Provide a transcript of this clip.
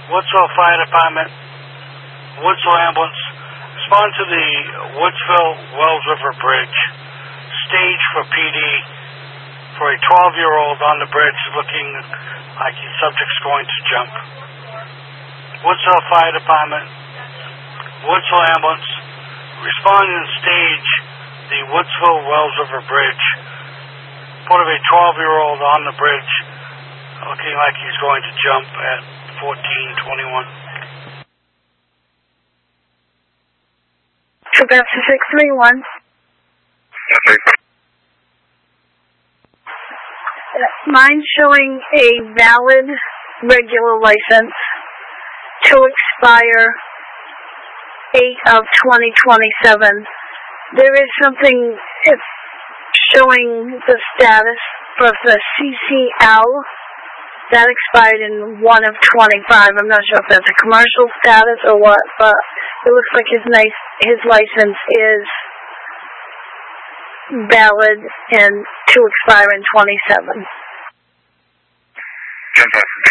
Woodsville Fire Department, Woodsville Ambulance, respond to the Woodsville Wells River Bridge. Stage for PD for a 12-year-old on the bridge looking like the subject's going to jump. Woodsville Fire Department, Woodsville Ambulance, respond and stage the Woodsville Wells River Bridge. Report of a 12-year-old on the bridge looking like he's going to jump at 1421. Troop Answer 631. Mine showing a valid regular license to expire 8 of 2027. There is something showing the status of the CCL that expired in 1 of 25. I'm not sure if that's a commercial status or what, but it looks like his license is valid and to expire in 27.